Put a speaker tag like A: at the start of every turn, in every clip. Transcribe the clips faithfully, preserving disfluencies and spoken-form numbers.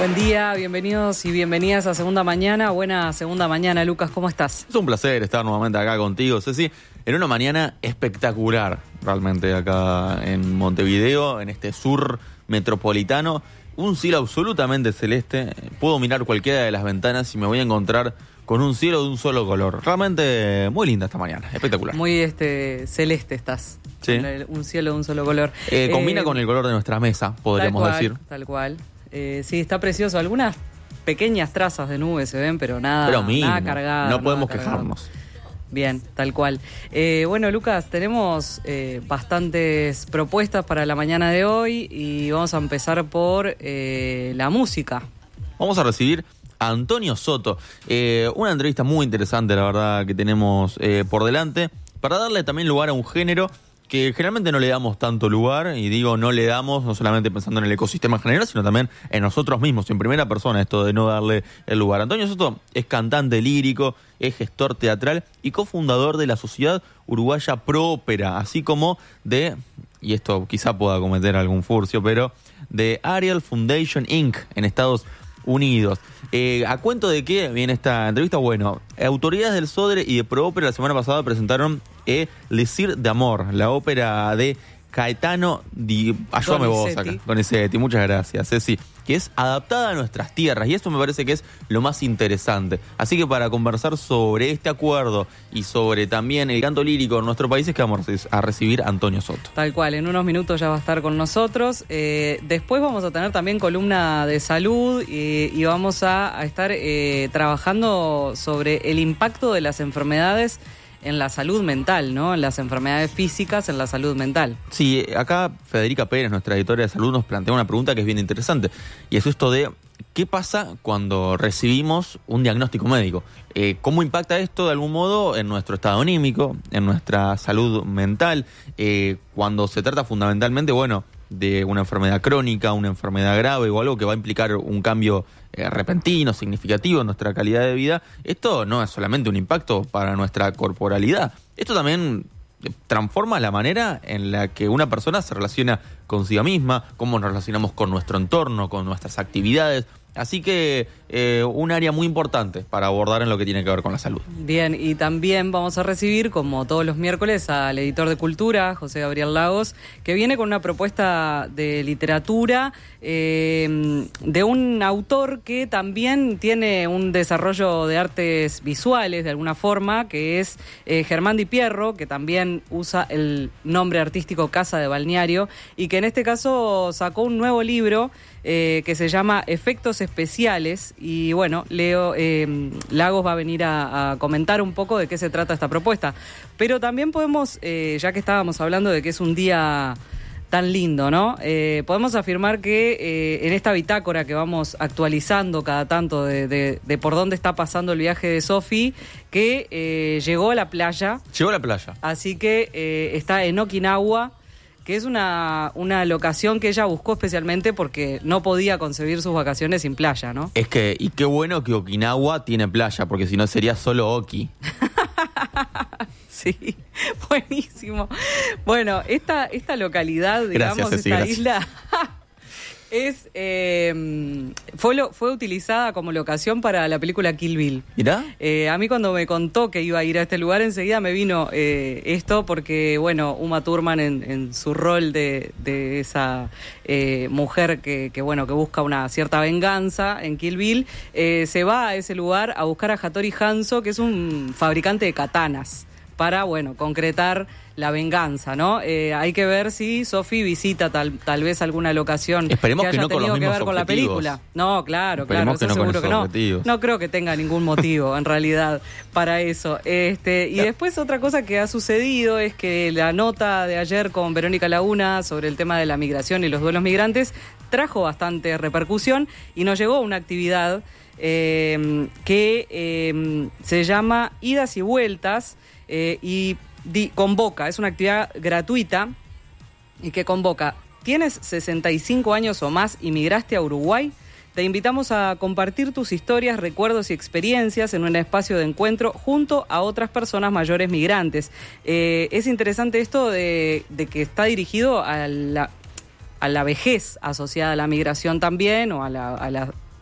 A: Buen día, bienvenidos y bienvenidas a Segunda Mañana. Buena Segunda Mañana, Lucas, ¿cómo estás?
B: Es un placer estar nuevamente acá contigo, Ceci, en una mañana espectacular, realmente, acá en Montevideo, en este sur metropolitano. Un cielo absolutamente celeste. Puedo mirar cualquiera de las ventanas y me voy a encontrar con un cielo de un solo color. Realmente muy linda esta mañana, espectacular.
A: Muy este celeste estás.
B: Sí.
A: Un cielo de un solo color.
B: Eh, combina
A: eh,
B: con el color de nuestra mesa, podríamos
A: tal cual,
B: decir.
A: Tal cual. Eh, sí, está precioso. Algunas pequeñas trazas de nubes se ven, pero nada,
B: pero mínimo,
A: nada cargado.
B: no podemos
A: nada cargado.
B: quejarnos.
A: Bien, tal cual. Eh, bueno, Lucas, tenemos eh, bastantes propuestas para la mañana de hoy y vamos a empezar por eh, la música.
B: Vamos a recibir a Antonio Soto, eh, una entrevista muy interesante, la verdad, que tenemos eh, por delante, para darle también lugar a un género que generalmente no le damos tanto lugar, y digo no le damos no solamente pensando en el ecosistema en general, sino también en nosotros mismos, en primera persona, esto de no darle el lugar. Antonio Soto es cantante lírico, es gestor teatral y cofundador de la Sociedad Uruguaya Pro Ópera, así como de, y esto quizá pueda cometer algún furcio, pero de Ariel Foundation incorporated en Estados Unidos. Eh, ¿A cuento de qué viene esta entrevista? Bueno, autoridades del Sodre y de Pro Ópera la semana pasada presentaron eh, L'Isir d'Amor, la ópera de Caetano Di... Ayúdame vos acá, Donizetti, muchas gracias, Ceci, que es adaptada a nuestras tierras, y eso me parece que es lo más interesante. Así que para conversar sobre este acuerdo y sobre también el canto lírico en nuestro país es que vamos a recibir a Antonio Soto.
A: Tal cual, en unos minutos ya va a estar con nosotros. Eh, después vamos a tener también columna de salud y, y vamos a, a estar eh, trabajando sobre el impacto de las enfermedades en la salud mental, ¿no? En las enfermedades físicas, en la salud mental.
B: Sí, acá Federica Pérez, nuestra editora de salud, nos plantea una pregunta que es bien interesante. Y es esto de, ¿qué pasa cuando recibimos un diagnóstico médico? Eh, ¿Cómo impacta esto de algún modo en nuestro estado anímico, en nuestra salud mental? Eh, cuando se trata fundamentalmente, bueno, de una enfermedad crónica, una enfermedad grave o algo que va a implicar un cambio eh, repentino, significativo en nuestra calidad de vida, esto no es solamente un impacto para nuestra corporalidad, esto también transforma la manera en la que una persona se relaciona consigo misma, cómo nos relacionamos con nuestro entorno, con nuestras actividades. Así que eh, un área muy importante para abordar en lo que tiene que ver con la salud.
A: Bien, y también vamos a recibir, como todos los miércoles, al editor de Cultura, José Gabriel Lagos, que viene con una propuesta de literatura eh, de un autor que también tiene un desarrollo de artes visuales, de alguna forma, que es eh, Germán Di Pierro, que también usa el nombre artístico Casa de Balneario, y que en este caso sacó un nuevo libro Eh, que se llama Efectos Especiales, y bueno, Leo eh, Lagos va a venir a, a comentar un poco de qué se trata esta propuesta. Pero también podemos, eh, ya que estábamos hablando de que es un día tan lindo, ¿no? Eh, podemos afirmar que eh, en esta bitácora que vamos actualizando cada tanto de, de, de por dónde está pasando el viaje de Sofi, que eh, llegó a la playa.
B: Llegó a la playa.
A: Así que eh, está en Okinawa, que es una, una locación que ella buscó especialmente porque no podía concebir sus vacaciones sin playa, ¿no?
B: Es que, y qué bueno que Okinawa tiene playa, porque si no sería solo Oki.
A: Sí, buenísimo. Bueno, esta, esta localidad, digamos,
B: gracias, Ceci,
A: esta
B: gracias.
A: isla... Es eh, fue lo, fue utilizada como locación para la película Kill Bill.
B: ¿Mirá?
A: Eh, a mí cuando me contó que iba a ir a este lugar, enseguida me vino eh, esto porque, bueno, Uma Thurman en, en su rol de, de esa eh, mujer que, que, bueno, que busca una cierta venganza en Kill Bill, eh, se va a ese lugar a buscar a Hattori Hanzo, que es un fabricante de katanas, para, bueno, concretar la venganza, ¿no? Eh, hay que ver si Sofi visita tal tal vez alguna locación
B: Esperemos
A: que haya
B: que no con
A: tenido
B: los
A: que ver
B: mismos
A: con la
B: objetivos.
A: película. No, claro,
B: Esperemos
A: claro,
B: que
A: eso
B: no con
A: seguro
B: esos
A: que no.
B: objetivos.
A: No creo que tenga ningún motivo, en realidad, para eso. Este, y
B: Ya.
A: después otra cosa que ha sucedido es que la nota de ayer con Verónica Laguna sobre el tema de la migración y los duelos migrantes trajo bastante repercusión y nos llegó una actividad eh, que eh, se llama Idas y Vueltas eh, y di, convoca, es una actividad gratuita y que convoca: ¿tienes sesenta y cinco años o más y migraste a Uruguay? Te invitamos a compartir tus historias, recuerdos y experiencias en un espacio de encuentro junto a otras personas mayores migrantes. Eh, es interesante esto de, de que está dirigido a la, a la vejez asociada a la migración también, o a la, a la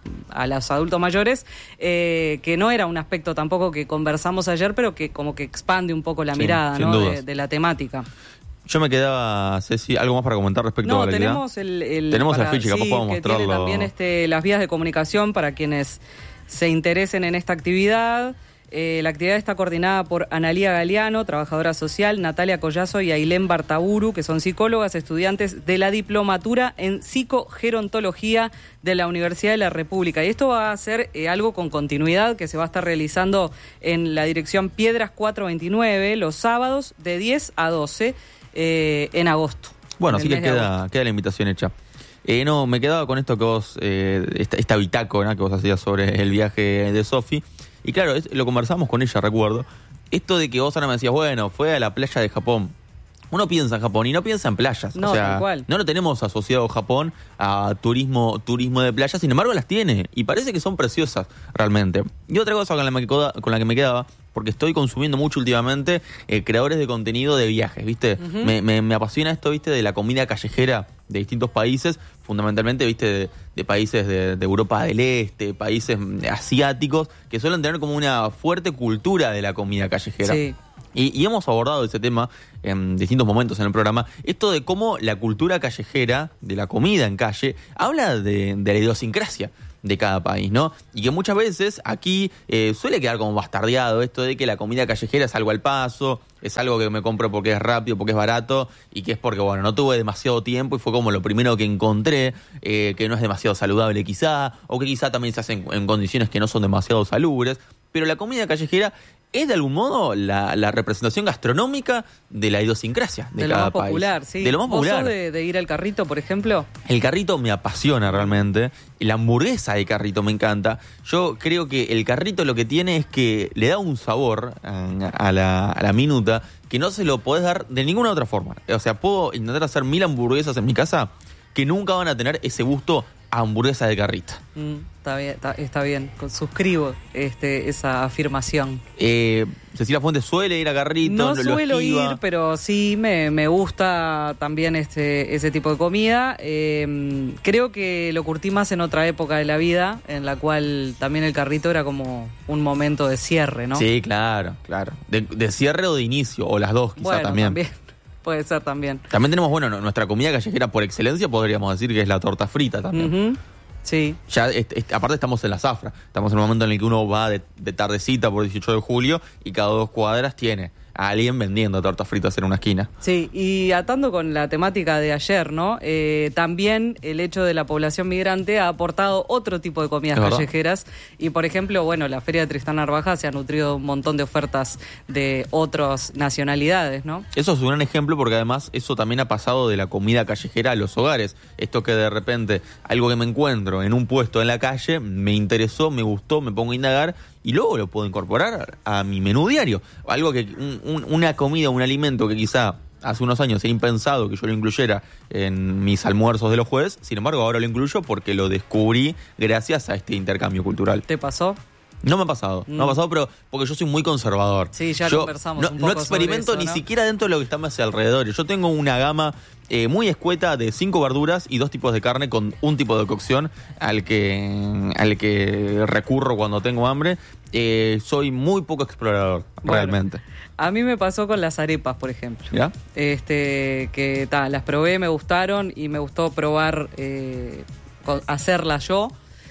A: a los adultos mayores, eh, que no era un aspecto tampoco que conversamos ayer, pero que como que expande un poco la
B: Sí,
A: mirada,
B: sin
A: ¿no?
B: dudas.
A: de, de la temática.
B: Yo me quedaba, Ceci, algo más para comentar respecto
A: No,
B: a la actividad.
A: tenemos el, el
B: Tenemos
A: para-
B: el afiche, capaz
A: sí,
B: podemos
A: que
B: mostrarlo.
A: tiene también este, las vías de comunicación para quienes se interesen en esta actividad. Eh, la actividad está coordinada por Analía Galeano, trabajadora social, Natalia Collazo y Ailén Bartaburu, que son psicólogas, estudiantes de la diplomatura en psicogerontología de la Universidad de la República. Y esto va a ser eh, algo con continuidad que se va a estar realizando en la dirección Piedras cuatrocientos veintinueve los sábados de diez a doce eh, en agosto.
B: Bueno,
A: en
B: así
A: el
B: que
A: mes de
B: queda,
A: agosto.
B: queda la invitación hecha. Eh, no, me quedaba con esto que vos, eh, esta, esta bitácora que vos hacías sobre el viaje de Sofi. Y claro, es- lo conversamos con ella, recuerdo. Esto de que vos ahora me decías, bueno, fue a la playa de Japón. Uno piensa en Japón y no piensa en playas.
A: No,
B: o sea,
A: tal cual.
B: no lo tenemos asociado Japón a turismo, turismo de playas, sin embargo las tiene. Y parece que son preciosas, realmente. Y otra cosa con la, me queda- con la que me quedaba, porque estoy consumiendo mucho últimamente eh, creadores de contenido de viajes, ¿viste?
A: Ujú.
B: me, me, me apasiona esto, ¿viste? De la comida callejera de distintos países, fundamentalmente, ¿viste? De, de países de, de Europa del Este, países mm, asiáticos, que suelen tener como una fuerte cultura de la comida callejera.
A: Sí.
B: Y, y hemos abordado ese tema en distintos momentos en el programa, esto de cómo la cultura callejera, de la comida en calle, habla de, de la idiosincrasia de cada país, ¿no? Y que muchas veces aquí eh, suele quedar como bastardeado esto de que la comida callejera es algo al paso, es algo que me compro porque es rápido, porque es barato, y que es porque, bueno, no tuve demasiado tiempo y fue como lo primero que encontré, eh, que no es demasiado saludable quizá, o que quizá también se hace en, en condiciones que no son demasiado salubres, pero la comida callejera es de algún modo la, la representación gastronómica de la idiosincrasia de,
A: De lo
B: cada
A: más popular,
B: país.
A: sí.
B: De lo más
A: ¿Vos
B: popular.
A: sos de, de ir al carrito, por ejemplo?
B: El carrito me apasiona realmente. La hamburguesa de carrito me encanta. Yo creo que el carrito lo que tiene es que le da un sabor a, a la, a la minuta que no se lo podés dar de ninguna otra forma. O sea, puedo intentar hacer mil hamburguesas en mi casa que nunca van a tener ese gusto a hamburguesa de carrito.
A: Mm, está bien, está, está bien. Con- Suscribo este, esa afirmación.
B: Eh, Cecilia Fuentes suele ir a carrito.
A: No
B: lo- lo
A: suelo
B: esquiva.
A: ir, pero sí me, me gusta también este, ese tipo de comida. Eh, creo que lo curtí más en otra época de la vida, en la cual también el carrito era como un momento de cierre, ¿no?
B: Sí, claro, claro. De, de cierre o de inicio, o las dos quizá
A: bueno,
B: también.
A: también. Puede ser también.
B: También tenemos, bueno, nu- nuestra comida callejera por excelencia, podríamos decir que es la torta frita también.
A: Ujú. Sí.
B: Ya, est- est- aparte estamos en la zafra, estamos en un momento en el que uno va de, de tardecita por dieciocho de julio y cada dos cuadras tiene a alguien vendiendo tortas fritas en una esquina.
A: Sí, y atando con la temática de ayer, ¿no? Eh, también el hecho de la población migrante ha aportado otro tipo de comidas
B: Es verdad.
A: callejeras y, por ejemplo, bueno, la Feria de Tristán Narvaja se ha nutrido de un montón de ofertas de otras nacionalidades, ¿no?
B: Eso es un gran ejemplo porque además eso también ha pasado de la comida callejera a los hogares. Esto que de repente algo que me encuentro en un puesto en la calle me interesó, me gustó, me pongo a indagar y luego lo puedo incorporar a mi menú diario. Algo que un- un- una comida, un alimento que quizá hace unos años era impensado que yo lo incluyera en mis almuerzos de los jueves, sin embargo ahora lo incluyo porque lo descubrí gracias a este intercambio cultural.
A: ¿Te pasó?
B: No me ha pasado, no me ha pasado, pero porque yo soy muy conservador.
A: Sí, ya
B: Yo
A: conversamos
B: no,
A: un
B: no
A: poco
B: experimento
A: sobre eso,
B: ni
A: ¿no?
B: siquiera dentro de lo que está a mi alrededor. Yo tengo una gama eh, muy escueta de cinco verduras y dos tipos de carne con un tipo de cocción al que, al que recurro cuando tengo hambre. Eh, soy muy poco explorador,
A: Bueno,
B: realmente.
A: A mí me pasó con las arepas, por ejemplo.
B: ¿Ya?
A: Este, que ta, las probé, me gustaron y me gustó probar eh, con- hacerlas yo.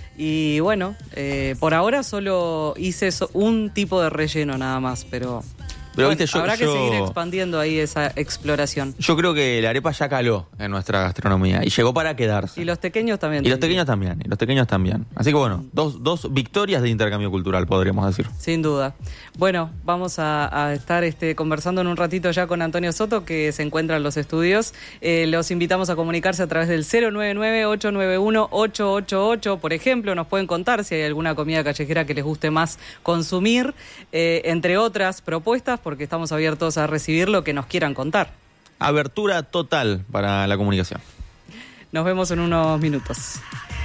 A: Y bueno, eh, por ahora solo hice so- un tipo de relleno nada más, pero,
B: Pero,
A: bueno,
B: viste, yo-
A: habrá que
B: yo-
A: seguir expandiendo ahí esa exploración.
B: Yo creo que la arepa ya caló en nuestra gastronomía y llegó para quedarse.
A: Y los pequeños también.
B: Y los
A: te diría.
B: pequeños también, y los pequeños también. Así que bueno, dos, dos victorias de intercambio cultural, podríamos decir.
A: Sin duda. Bueno, vamos a, a estar este, conversando en un ratito ya con Antonio Soto, que se encuentra en los estudios. Eh, los invitamos a comunicarse a través del cero nueve nueve, ocho nueve uno, ocho ocho ocho. Por ejemplo, nos pueden contar si hay alguna comida callejera que les guste más consumir, eh, entre otras propuestas, porque estamos abiertos a recibir lo que nos quieran contar.
B: Abertura total para la comunicación.
A: Nos vemos en unos minutos.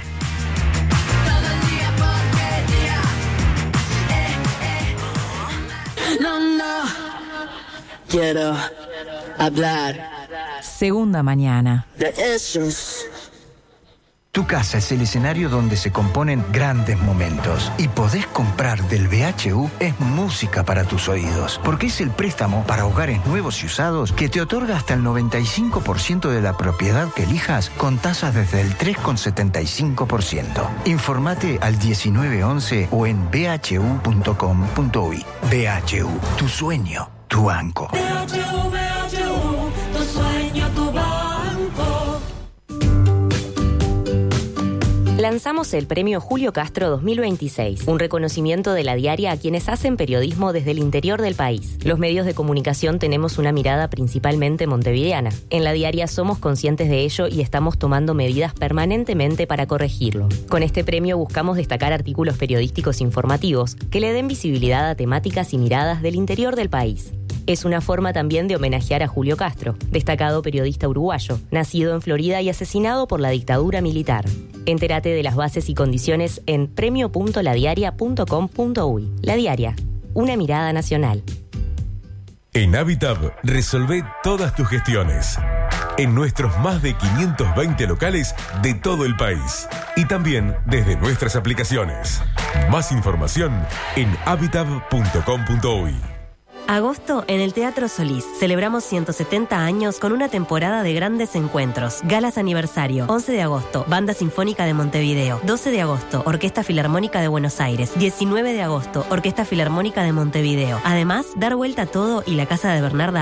C: No, no, quiero hablar
D: Segunda mañana.
C: de esos
D: Tu casa es el escenario donde se componen grandes momentos. Y podés comprar del B H U es música para tus oídos, porque es el préstamo para hogares nuevos y usados que te otorga hasta el noventa y cinco por ciento de la propiedad que elijas con tasas desde el tres coma setenta y cinco por ciento. Informate al diecinueve once o en b h u punto com punto u y. B H U, tu sueño, tu banco.
E: B H U, B H U, tu sueño, tu banco.
F: Lanzamos el premio Julio Castro dos mil veintiséis, un reconocimiento de La Diaria a quienes hacen periodismo desde el interior del país. Los medios de comunicación tenemos una mirada principalmente montevideana. En La Diaria somos conscientes de ello y estamos tomando medidas permanentemente para corregirlo. Con este premio buscamos destacar artículos periodísticos informativos que le den visibilidad a temáticas y miradas del interior del país. Es una forma también de homenajear a Julio Castro, destacado periodista uruguayo, nacido en Florida y asesinado por la dictadura militar. Entérate de las bases y condiciones en premio punto la diaria punto com punto u y. La Diaria, una mirada nacional.
G: En Habitab, resolvé todas tus gestiones. En nuestros más de quinientos veinte locales de todo el país. Y también desde nuestras aplicaciones. Más información en habitab punto com punto u y.
H: Agosto en el Teatro Solís. Celebramos ciento setenta años con una temporada de grandes encuentros. Galas aniversario. once de agosto, Banda Sinfónica de Montevideo. doce de agosto, Orquesta Filarmónica de Buenos Aires. diecinueve de agosto, Orquesta Filarmónica de Montevideo. Además, Dar Vuelta a Todo y la Casa de Bernarda